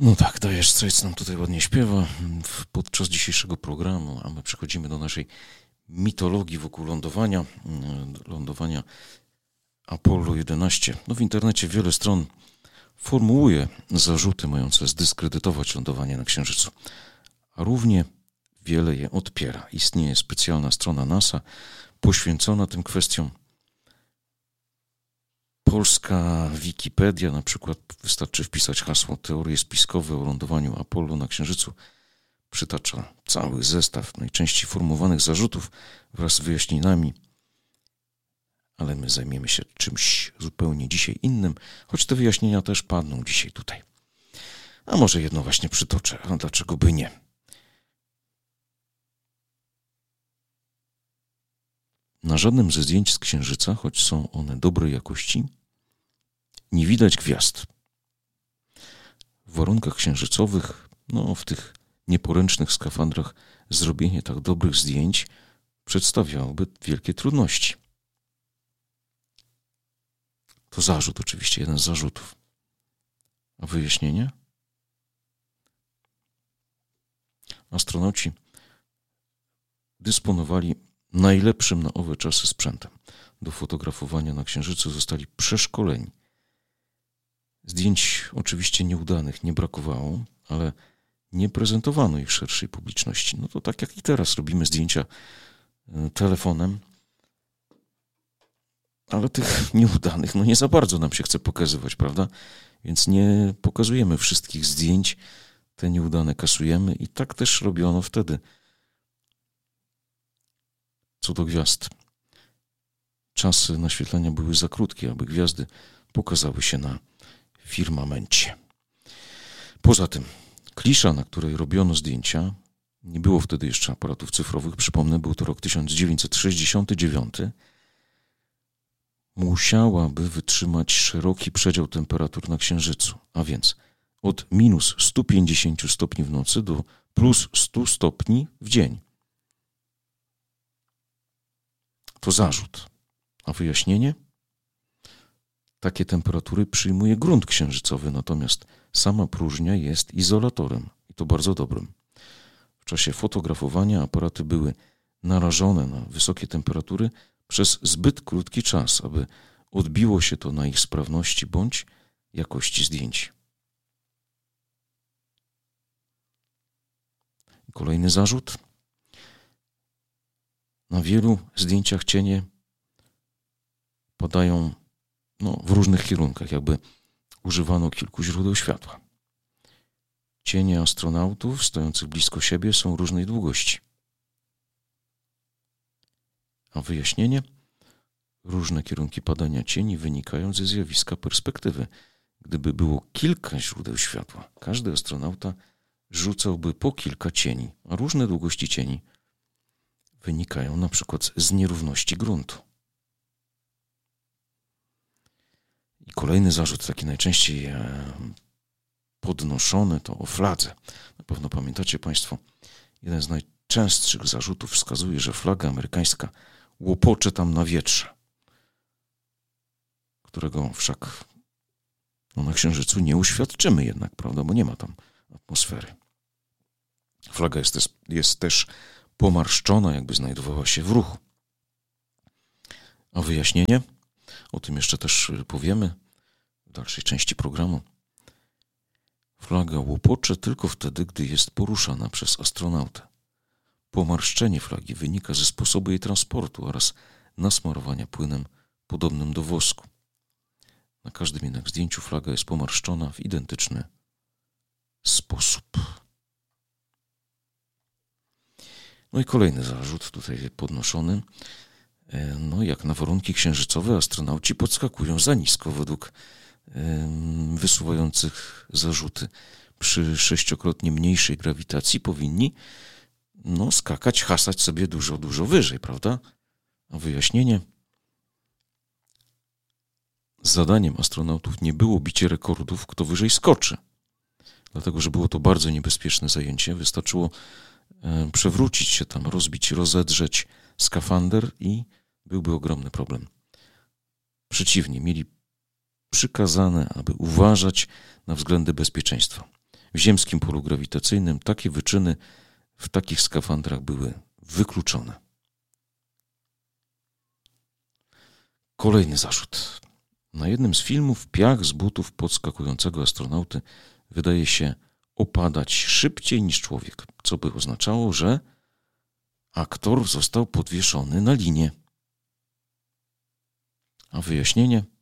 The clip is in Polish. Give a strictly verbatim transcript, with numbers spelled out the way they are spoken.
No tak, Dire Straits nam tutaj ładnie śpiewa podczas dzisiejszego programu, a my przechodzimy do naszej mitologii wokół lądowania, lądowania Apollo jedenaście. No w internecie wiele stron formułuje zarzuty mające zdyskredytować lądowanie na Księżycu, a równie wiele je odpiera. Istnieje specjalna strona NASA poświęcona tym kwestiom. Polska Wikipedia, na przykład wystarczy wpisać hasło teorie spiskowe o lądowaniu Apollo na Księżycu, przytacza cały zestaw najczęściej formułowanych zarzutów wraz z wyjaśnieniami, ale my zajmiemy się czymś zupełnie dzisiaj innym, choć te wyjaśnienia też padną dzisiaj tutaj. A może jedno właśnie przytoczę, a dlaczego by nie? Na żadnym ze zdjęć z Księżyca, choć są one dobrej jakości, nie widać gwiazd. W warunkach księżycowych, no w tych nieporęcznych skafandrach, zrobienie tak dobrych zdjęć przedstawiałoby wielkie trudności. To zarzut oczywiście, jeden z zarzutów. A wyjaśnienie? Astronauci dysponowali najlepszym na owe czasy sprzętem. Do fotografowania na Księżycu zostali przeszkoleni. Zdjęć oczywiście nieudanych nie brakowało, ale nie prezentowano ich szerszej publiczności. No to tak jak i teraz robimy zdjęcia telefonem, ale tych nieudanych no nie za bardzo nam się chce pokazywać, prawda? Więc nie pokazujemy wszystkich zdjęć, te nieudane kasujemy i tak też robiono wtedy. Co do gwiazd. Czasy naświetlania były za krótkie, aby gwiazdy pokazały się na firmamencie. Poza tym klisza, na której robiono zdjęcia, nie było wtedy jeszcze aparatów cyfrowych, przypomnę, był to rok tysiąc dziewięćset sześćdziesiąty dziewiąty, musiałaby wytrzymać szeroki przedział temperatur na Księżycu, a więc od minus stu pięćdziesięciu stopni w nocy do plus stu stopni w dzień. To zarzut. A wyjaśnienie? Takie temperatury przyjmuje grunt księżycowy, natomiast sama próżnia jest izolatorem i to bardzo dobrym. W czasie fotografowania aparaty były narażone na wysokie temperatury przez zbyt krótki czas, aby odbiło się to na ich sprawności bądź jakości zdjęć. Kolejny zarzut. Na wielu zdjęciach cienie padają no, w różnych kierunkach, jakby używano kilku źródeł światła. Cienie astronautów stojących blisko siebie są różnej długości. A wyjaśnienie? Różne kierunki padania cieni wynikają ze zjawiska perspektywy. Gdyby było kilka źródeł światła, każdy astronauta rzucałby po kilka cieni, a różne długości cieni wynikają na przykład z nierówności gruntu. I kolejny zarzut, taki najczęściej podnoszony, to o fladze. Na pewno pamiętacie Państwo, jeden z najczęstszych zarzutów wskazuje, że flaga amerykańska łopocze tam na wietrze, którego wszak no, na Księżycu nie uświadczymy jednak, prawda, bo nie ma tam atmosfery. Flaga jest też, jest też pomarszczona, jakby znajdowała się w ruchu. A wyjaśnienie? O tym jeszcze też powiemy w dalszej części programu. Flaga łopocze tylko wtedy, gdy jest poruszana przez astronautę. Pomarszczenie flagi wynika ze sposobu jej transportu oraz nasmarowania płynem podobnym do wosku. Na każdym jednak zdjęciu flaga jest pomarszczona w identyczny sposób. No i kolejny zarzut tutaj podnoszony. No jak na warunki księżycowe astronauci podskakują za nisko według wysuwających zarzuty. Przy sześciokrotnie mniejszej grawitacji powinni no, skakać, hasać sobie dużo, dużo wyżej, prawda? A wyjaśnienie? Zadaniem astronautów nie było bicie rekordów, kto wyżej skoczy. Dlatego, że było to bardzo niebezpieczne zajęcie. Wystarczyło e, przewrócić się tam, rozbić, rozedrzeć skafander i byłby ogromny problem. Przeciwnie, mieli przykazane, aby uważać na względy bezpieczeństwa. w ziemskim polu grawitacyjnym takie wyczyny w takich skafandrach były wykluczone. Kolejny zarzut. Na jednym z filmów piach z butów podskakującego astronauty wydaje się opadać szybciej niż człowiek, co by oznaczało, że aktor został podwieszony na linie. A wyjaśnienie?